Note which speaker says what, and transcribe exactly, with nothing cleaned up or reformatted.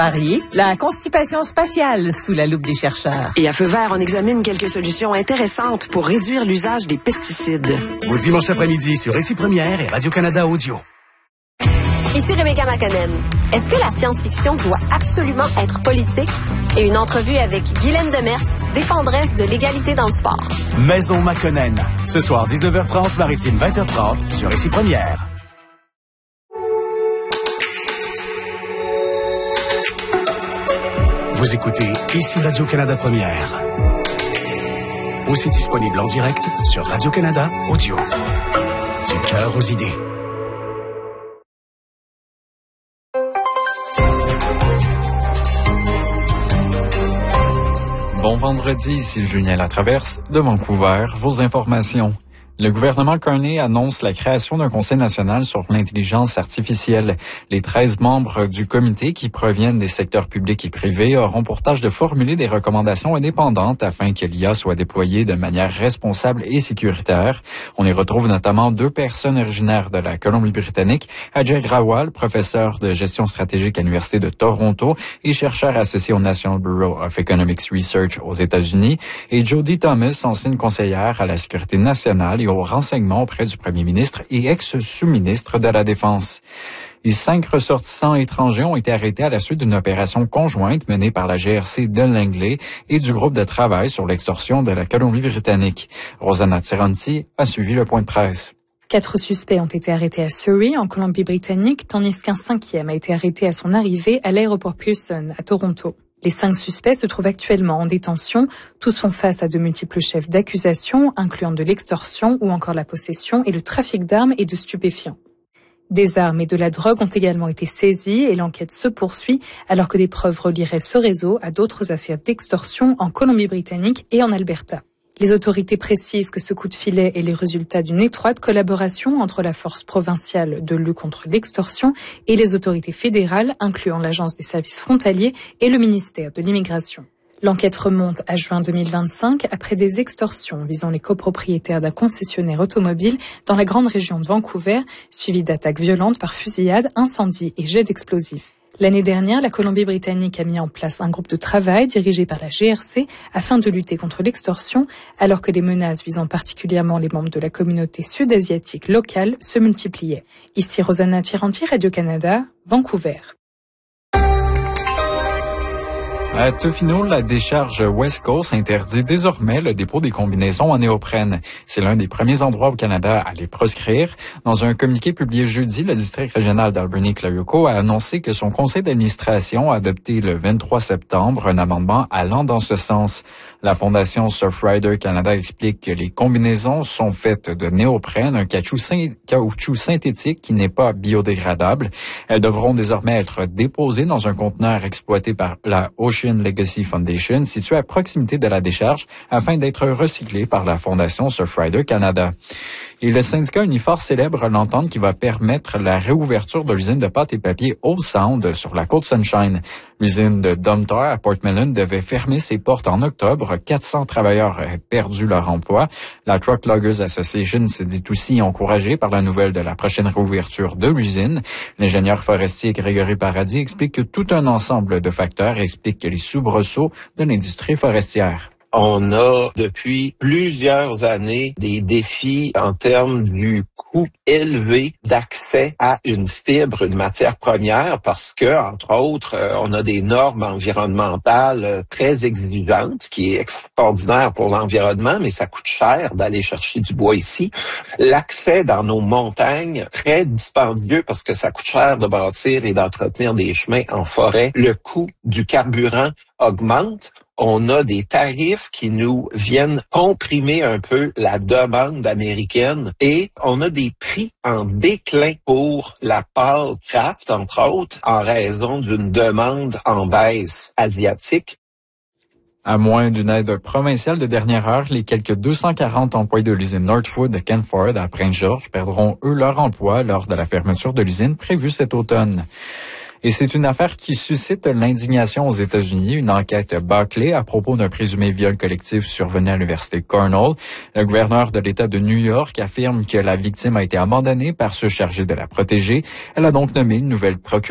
Speaker 1: Paris, la constipation spatiale sous la loupe des chercheurs.
Speaker 2: Et à Feu vert, on examine quelques solutions intéressantes pour réduire l'usage des pesticides.
Speaker 3: Au dimanche après-midi sur Récit Première et Radio-Canada Audio.
Speaker 4: Ici Rebecca McConnell. Est-ce que la science-fiction doit absolument être politique? Et une entrevue avec Guylaine Demers, défendresse de l'égalité dans le sport.
Speaker 3: Maison McConnell. Ce soir, dix-neuf heures trente, Maritime vingt heures trente sur Récit Première. Vous écoutez ici Radio-Canada Première. Aussi disponible en direct sur Radio-Canada Audio. Du cœur aux idées.
Speaker 5: Bon vendredi, ici Julien Latraverse de Vancouver. Vos informations. Le gouvernement Carney annonce la création d'un conseil national sur l'intelligence artificielle. Les treize membres du comité qui proviennent des secteurs publics et privés auront pour tâche de formuler des recommandations indépendantes afin que l'I A soit déployée de manière responsable et sécuritaire. On y retrouve notamment deux personnes originaires de la Colombie-Britannique, Ajay Grawal, professeur de gestion stratégique à l'Université de Toronto et chercheur associé au National Bureau of Economics Research aux États-Unis, et Jody Thomas, ancienne conseillère à la sécurité nationale et au renseignement auprès du premier ministre et ex-sous-ministre de la Défense. Les cinq ressortissants étrangers ont été arrêtés à la suite d'une opération conjointe menée par la G R C de Langley et du groupe de travail sur l'extorsion de la Colombie-Britannique. Rosanna Tiranti a suivi le point de presse.
Speaker 6: Quatre suspects ont été arrêtés à Surrey, en Colombie-Britannique, tandis qu'un cinquième a été arrêté à son arrivée à l'aéroport Pearson, à Toronto. Les cinq suspects se trouvent actuellement en détention. Tous font face à de multiples chefs d'accusation, incluant de l'extorsion ou encore la possession et le trafic d'armes et de stupéfiants. Des armes et de la drogue ont également été saisies et l'enquête se poursuit alors que des preuves relieraient ce réseau à d'autres affaires d'extorsion en Colombie-Britannique et en Alberta. Les autorités précisent que ce coup de filet est le résultat d'une étroite collaboration entre la force provinciale de lutte contre l'extorsion et les autorités fédérales, incluant l'Agence des services frontaliers et le ministère de l'Immigration. L'enquête remonte à juin deux mille vingt-cinq après des extorsions visant les copropriétaires d'un concessionnaire automobile dans la grande région de Vancouver, suivies d'attaques violentes par fusillade, incendies et jets d'explosifs. L'année dernière, la Colombie-Britannique a mis en place un groupe de travail dirigé par la G R C afin de lutter contre l'extorsion, alors que les menaces visant particulièrement les membres de la communauté sud-asiatique locale se multipliaient. Ici Rosanna Tiranti, Radio-Canada, Vancouver.
Speaker 5: À Tofino, la décharge West Coast interdit désormais le dépôt des combinaisons en néoprène. C'est l'un des premiers endroits au Canada à les proscrire. Dans un communiqué publié jeudi, le district régional d'Alberni-Clayoquot a annoncé que son conseil d'administration a adopté le vingt-trois septembre un amendement allant dans ce sens. La fondation Surfrider Canada explique que les combinaisons sont faites de néoprène, un caoutchouc synthétique qui n'est pas biodégradable. Elles devront désormais être déposées dans un conteneur exploité par la Ocean Legacy Foundation, situé à proximité de la décharge, afin d'être recyclé par la Fondation Surfrider Canada. Et le syndicat Unifor célèbre l'entente qui va permettre la réouverture de l'usine de pâte et papier Old Sound sur la côte Sunshine. L'usine de Domtar à Portmelon devait fermer ses portes en octobre. quatre cents travailleurs avaient perdu leur emploi. La Truck Loggers Association se dit aussi encouragée par la nouvelle de la prochaine réouverture de l'usine. L'ingénieur forestier Grégory Paradis explique que tout un ensemble de facteurs explique les soubresauts de l'industrie forestière.
Speaker 7: On a depuis plusieurs années des défis en termes du coût élevé d'accès à une fibre, une matière première, parce que, entre autres, on a des normes environnementales très exigeantes, ce qui est extraordinaire pour l'environnement, mais ça coûte cher d'aller chercher du bois ici. L'accès dans nos montagnes, très dispendieux parce que ça coûte cher de bâtir et d'entretenir des chemins en forêt. Le coût du carburant augmente. On a des tarifs qui nous viennent comprimer un peu la demande américaine et on a des prix en déclin pour la pâle craft, entre autres, en raison d'une demande en baisse asiatique.
Speaker 5: À moins d'une aide provinciale de dernière heure, les quelques deux cent quarante employés de l'usine Northwood de Canford à Prince George perdront, eux, leur emploi lors de la fermeture de l'usine prévue cet automne. Et c'est une affaire qui suscite l'indignation aux États-Unis. Une enquête bâclée à propos d'un présumé viol collectif survenu à l'université Cornell. Le gouverneur de l'État de New York affirme que la victime a été abandonnée par ceux chargés de la protéger. Elle a donc nommé une nouvelle procureure